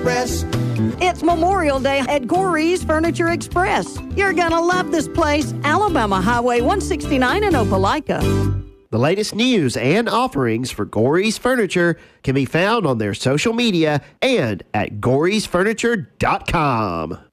Express. It's Memorial Day at Gorey's Furniture Express. You're going to love this place. Alabama Highway 169 in Opelika. The latest news and offerings for Gorey's Furniture can be found on their social media and at goreysfurniture.com.